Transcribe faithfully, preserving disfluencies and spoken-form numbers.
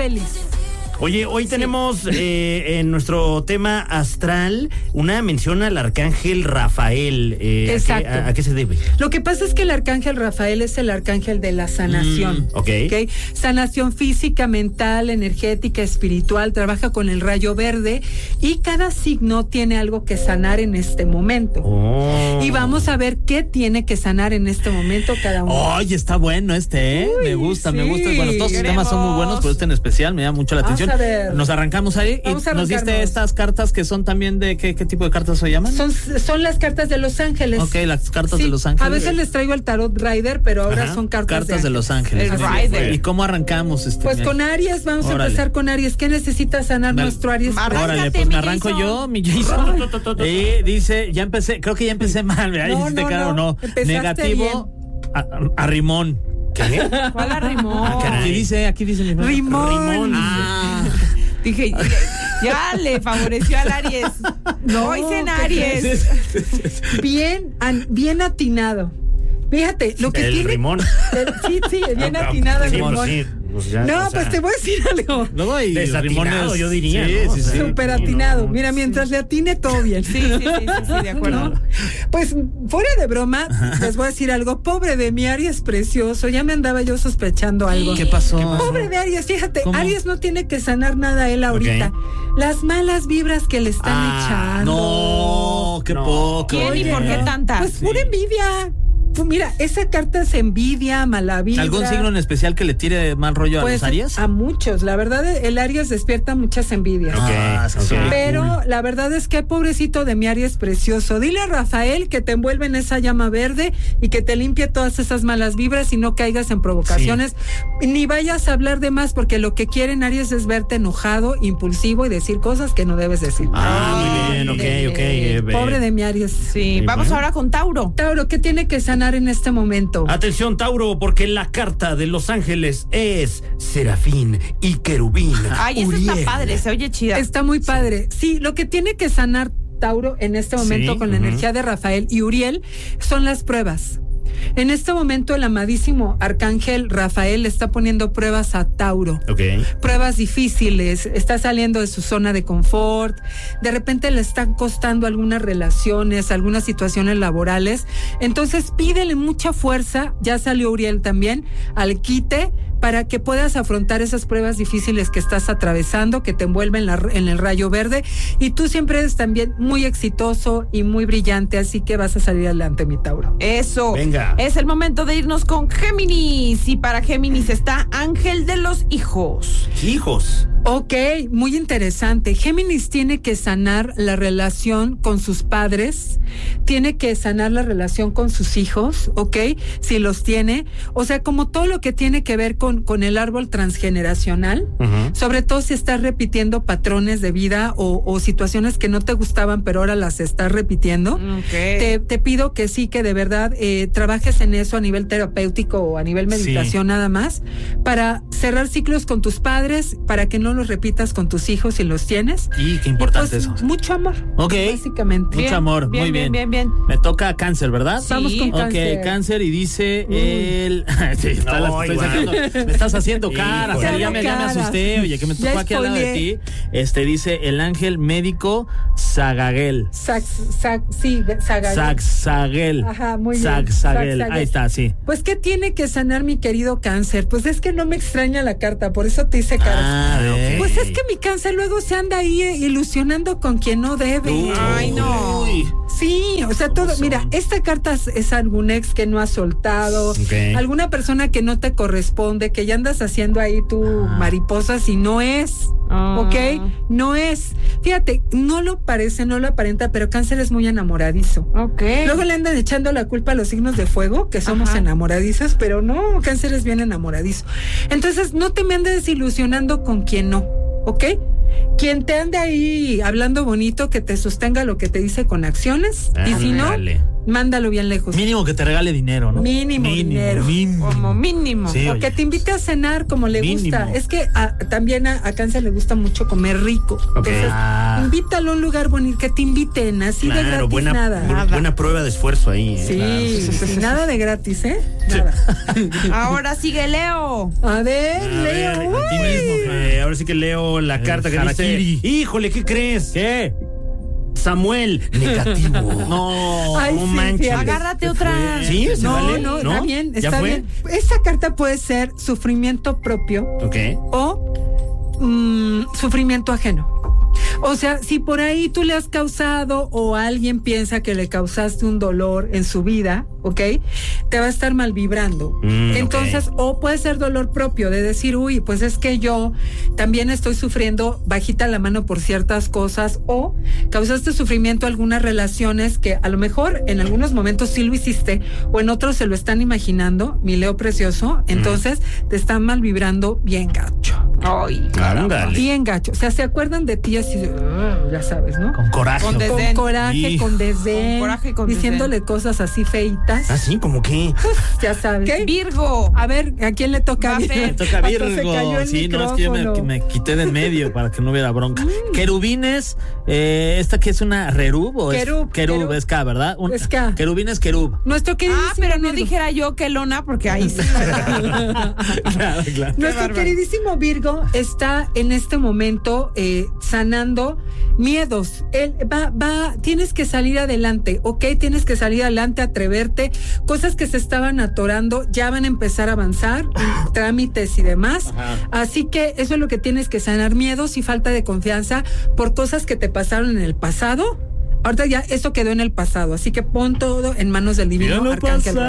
feliz. Oye, hoy sí. tenemos eh, en nuestro tema astral una mención al arcángel Rafael. Eh, Exacto. ¿a qué, a, ¿A qué se debe? Lo que pasa es que el arcángel Rafael es el arcángel de la sanación. Mm, okay. ¿Okay? Sanación física, mental, energética, espiritual. Trabaja con el rayo verde y cada signo tiene algo que sanar en este momento. Oh. Y vamos a ver qué tiene que sanar en este momento cada uno. Oye, está bueno este, ¿eh? Uy, me gusta, sí. me gusta. Bueno, todos los temas son muy buenos, pero este en especial me llama mucho la Vamos atención. a ver. Nos arrancamos ahí y nos diste estas cartas que son también de ¿qué, qué tipo de cartas se llaman? Son, son las cartas de Los Ángeles. Ok, las cartas sí, de Los Ángeles. A veces les traigo el tarot Rider, pero ahora Ajá, son cartas, cartas de, de, de Los Ángeles. El Rider. ¿Y cómo arrancamos? Este, pues con Aries, vamos Órale. a empezar con Aries. ¿Qué necesita sanar Dale. nuestro Aries? Órale, pues me arranco Jason. yo, mi Jason. Y dice, ya empecé, creo que ya empecé mal, ¿verdad? No, ¿Hiciste no, claro no. o no? Empezaste Negativo a, a, a Rimón. ¿Qué? ¿Cuál a Rimón? Ah, aquí dice, aquí dice mi Rimón. Rimón. Ah. Dije, ya le favoreció al Aries. No, hoy en Aries. Bien, an, bien atinado. Fíjate, lo que el tiene. Rimón. El, sí, sí, bien no, atinado el sí, Rimón. Sí, pues ya, no, o sea, pues te voy a decir algo. Luego hay desatinado, yo diría. Sí, ¿no? sí, sí. Súper atinado. Mira, mientras le atine todo bien. Sí, sí, sí, sí, sí, de acuerdo. ¿No? Pues, fuera de broma, les voy a decir algo. Pobre de mi Aries precioso. Ya me andaba yo sospechando algo. ¿Qué pasó? ¿Qué pasó? Pobre de Aries, fíjate, ¿Cómo? Aries no tiene que sanar nada a él ahorita. Okay. Las malas vibras que le están ah, echando. No, qué no. poco. ¿Quién oye, y por qué tanta? Pues sí. pura envidia. Pues mira, esa carta es envidia, mala vibra. ¿Algún signo en especial que le tire mal rollo pues, a los Aries? A muchos. La verdad, el Aries despierta muchas envidias. Okay, ah, okay. Pero cool. la verdad es que pobrecito de mi Aries precioso. Dile a Rafael que te envuelve en esa llama verde y que te limpie todas esas malas vibras y no caigas en provocaciones. Sí. Ni vayas a hablar de más porque lo que quieren Aries es verte enojado, impulsivo y decir cosas que no debes decir. Ah, muy bien, ok, de, ok. Eh, pobre de mi Aries. Sí, vamos ahora con Tauro. Tauro, ¿qué tiene que sanar en este momento? Atención, Tauro, porque la carta de Los Ángeles es Serafín y Querubín. Ay, eso Uriel. está padre, se oye chida. Está muy padre. Sí, lo que tiene que sanar Tauro en este momento sí, con la uh-huh. energía de Rafael y Uriel son las pruebas. En este momento el amadísimo arcángel Rafael le está poniendo pruebas a Tauro. Okay. Pruebas difíciles, está saliendo de su zona de confort, de repente le están costando algunas relaciones, algunas situaciones laborales. Entonces pídele mucha fuerza, ya salió Uriel también, al quite, para que puedas afrontar esas pruebas difíciles que estás atravesando, que te envuelven en, la, en el rayo verde. Y tú siempre eres también muy exitoso y muy brillante, así que vas a salir adelante, mi Tauro. Eso. Venga. Es el momento de irnos con Géminis. Y para Géminis está Ángel de los Hijos. Hijos. Ok, muy interesante. Géminis tiene que sanar la relación con sus padres, tiene que sanar la relación con sus hijos, ok, si los tiene. O sea, como todo lo que tiene que ver con, con el árbol transgeneracional, uh-huh. sobre todo si estás repitiendo patrones de vida o, o situaciones que no te gustaban, pero ahora las estás repitiendo. Okay. Te, te pido que sí, que de verdad eh, trabajes en eso a nivel terapéutico o a nivel meditación sí. nada más, para cerrar ciclos con tus padres, para que no los repitas con tus hijos si los tienes. Y qué importante y pues, eso. Mucho amor. Ok. Básicamente. Mucho bien, amor, bien, muy bien. Bien, bien, bien. Me toca Cáncer, ¿verdad? Sí. Vamos con Cáncer. Ok, Cáncer y dice mm. el... sí, está no, la, estoy sacando, me estás haciendo cara, o sea, ya, me, ya me asusté, oye, que me tocó aquí al lado de ti. Este dice el ángel médico Zagagel. Sax, sax, sí, Zagagel. Zagagel. Ajá, muy bien. Zagagel, ahí está, sí. Pues, ¿qué tiene que sanar mi querido Cáncer? Pues es que no me extraña la carta, por eso te hice cara. Ah, okay. Pues es que mi Cáncer luego se anda ahí eh, ilusionando con quien no debe. Uy. Ay, no. Uy. Sí, o sea, todo, mira, esta carta es algún ex que no has soltado, okay. alguna persona que no te corresponde, que ya andas haciendo ahí tu ah. mariposas y no es, ah. ¿ok? No es. Fíjate, no lo parece, no lo aparenta, pero Cáncer es muy enamoradizo. Ok. Luego le andan echando la culpa a los signos de fuego, que somos Ajá. enamoradizos, pero no, Cáncer es bien enamoradizo. Entonces, no te me andes desilusionando con quien no, ¿ok? Quien te ande ahí hablando bonito, que te sostenga lo que te dice con acciones, ah, y si no, dale. mándalo bien lejos. Mínimo que te regale dinero, ¿no? Mínimo, mínimo dinero. Mínimo. Como mínimo. Sí, o que te invite a cenar como le mínimo. gusta. Es que a, también a, a Cáncer le gusta mucho comer rico. Okay. Entonces, ah. invítalo a un lugar bonito, que te inviten, así claro, de gratis buena, nada. Bu- buena prueba de esfuerzo ahí. Sí, ¿eh? sí, sí, sí, nada de gratis, ¿eh? Nada. Ahora sigue Leo. A ver, A Leo. ver, a ti mismo, eh, ahora sí que leo la el carta que harakiri. Dice, híjole, ¿qué crees? ¿Qué? Samuel, negativo. No, Ay, no sí, manches. Agárrate otra. ¿Sí? ¿Se no, vale? no, no, está bien, está bien. Esa carta puede ser sufrimiento propio okay. o mmm, sufrimiento ajeno. O sea, si por ahí tú le has causado o alguien piensa que le causaste un dolor en su vida, ¿ok? Te va a estar mal vibrando. Mm, Entonces, okay. o puede ser dolor propio de decir, uy, pues es que yo también estoy sufriendo bajita la mano por ciertas cosas, o causaste sufrimiento a algunas relaciones que a lo mejor en algunos momentos sí lo hiciste o en otros se lo están imaginando, mi Leo precioso, entonces mm. te están mal vibrando bien gacho. Ay, caramba. Bien gacho. O sea, se acuerdan de ti así, uh, ya sabes, ¿no? Con coraje. Con, con coraje, Hijo. con desdén. Con coraje, con diciéndole desdén. cosas así feitas. ¿Ah, sí? ¿Cómo qué? Pues, ya sabes. ¿Qué? Virgo. A ver, ¿a quién le toca? Me toca Virgo. Sí, no, es que yo me, me quité de en medio para que no hubiera bronca. Mm. Querubines, eh, ¿esta que es una rerub o Querub, es querub? querub. Es K, ¿verdad? Un, es K. Querubines, querub. Nuestro queridísimo Ah, pero no Virgo. dijera yo que lona, porque ahí sí. Claro, claro. Nuestro queridísimo Virgo está en este momento eh, sanando miedos. Él va, va, tienes que salir adelante, ¿ok? Tienes que salir adelante, atreverte. Cosas que se estaban atorando ya van a empezar a avanzar, trámites y demás. Ajá. Así que eso es lo que tienes que sanar, miedos y falta de confianza por cosas que te pasaron en el pasado. Ahorita ya eso quedó en el pasado, así que pon todo en manos del divino Arcángel.